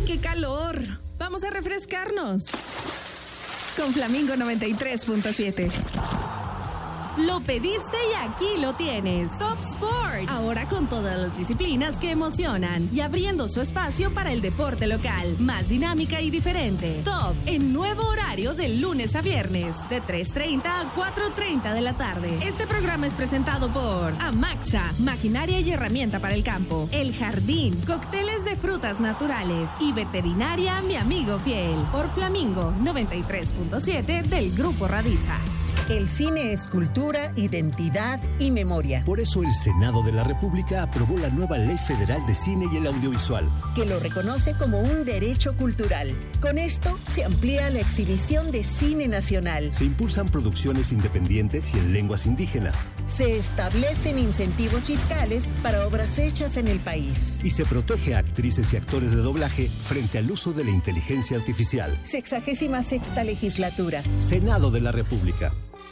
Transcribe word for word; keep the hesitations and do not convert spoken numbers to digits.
qué calor! Vamos a refrescarnos con Flamingo noventa y tres punto siete. Lo pediste y aquí lo tienes. Top Sport. Ahora con todas las disciplinas que emocionan y abriendo su espacio para el deporte local. Más dinámica y diferente. Top en nuevo horario de lunes a viernes de tres treinta a cuatro treinta de la tarde. Este programa es presentado por Amaxa, maquinaria y herramienta para el campo. El Jardín, cócteles de frutas naturales. Y Veterinaria Mi Amigo Fiel. Por Flamingo noventa y tres punto siete del Grupo Radiza. El cine es cultura, identidad y memoria. Por eso el Senado de la República aprobó la nueva Ley Federal de Cine y el Audiovisual, que lo reconoce como un derecho cultural. Con esto se amplía la exhibición de cine nacional. Se impulsan producciones independientes y en lenguas indígenas. Se establecen incentivos fiscales para obras hechas en el país. Y se protege a actrices y actores de doblaje frente al uso de la inteligencia artificial. Sexagésima sexta legislatura. Senado de la República.